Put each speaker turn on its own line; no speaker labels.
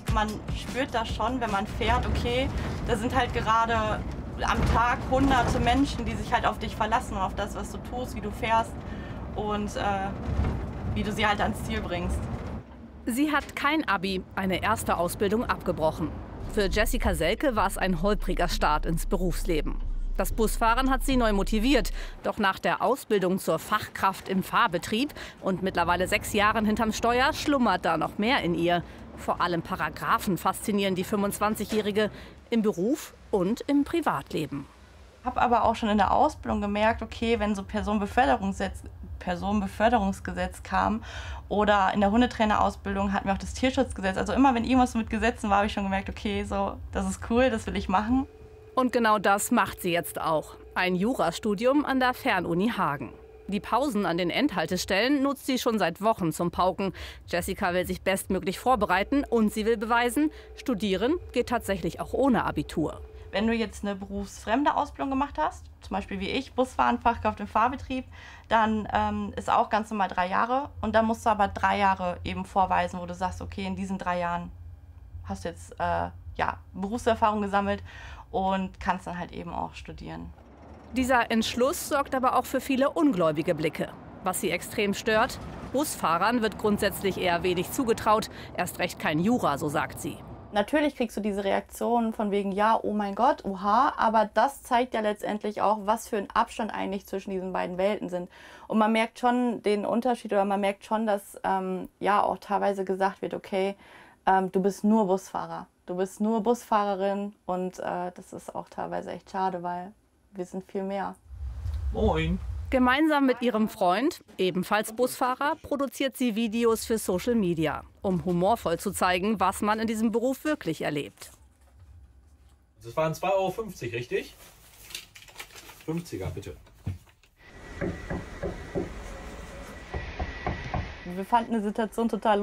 Man spürt das schon, wenn man fährt, okay, da sind halt gerade am Tag hunderte Menschen, die sich halt auf dich verlassen und auf das, was du tust, wie du fährst und wie du sie halt ans Ziel bringst.
Sie hat kein Abi, eine erste Ausbildung abgebrochen. Für Jessica Selke war es ein holpriger Start ins Berufsleben. Das Busfahren hat sie neu motiviert. Doch nach der Ausbildung zur Fachkraft im Fahrbetrieb und mittlerweile 6 Jahren hinterm Steuer schlummert da noch mehr in ihr. Vor allem Paragraphen faszinieren die 25-Jährige im Beruf und im Privatleben.
Ich habe aber auch schon in der Ausbildung gemerkt, okay, wenn so Personenbeförderungsgesetz kam oder in der Hundetrainerausbildung hatten wir auch das Tierschutzgesetz. Also immer, wenn irgendwas mit Gesetzen war, habe ich schon gemerkt, okay, so, das ist cool, das will ich machen.
Und genau das macht sie jetzt auch. Ein Jurastudium an der Fernuni Hagen. Die Pausen an den Endhaltestellen nutzt sie schon seit Wochen zum Pauken. Jessica will sich bestmöglich vorbereiten und sie will beweisen, studieren geht tatsächlich auch ohne Abitur.
Wenn du jetzt eine berufsfremde Ausbildung gemacht hast, zum Beispiel wie ich, Busfahren, Fachkraft im Fahrbetrieb, dann ist auch ganz normal 3 Jahre. Und dann musst du aber 3 Jahre eben vorweisen, wo du sagst, okay, in diesen 3 Jahren hast du jetzt Berufserfahrung gesammelt und kannst dann halt eben auch studieren.
Dieser Entschluss sorgt aber auch für viele ungläubige Blicke. Was sie extrem stört: Busfahrern wird grundsätzlich eher wenig zugetraut, erst recht kein Jura, so sagt sie.
Natürlich kriegst du diese Reaktionen von wegen, ja, oh mein Gott, oha, aber das zeigt ja letztendlich auch, was für ein Abstand eigentlich zwischen diesen beiden Welten sind. Und man merkt schon den Unterschied oder man merkt schon, dass auch teilweise gesagt wird, okay, du bist nur Busfahrer, du bist nur Busfahrerin und das ist auch teilweise echt schade, weil wir sind viel mehr.
Moin.
Gemeinsam mit ihrem Freund, ebenfalls Busfahrer, produziert sie Videos für Social Media, um humorvoll zu zeigen, was man in diesem Beruf wirklich erlebt.
Das waren 2,50 €, richtig? 50er, bitte.
Wir fanden eine Situation total lustig.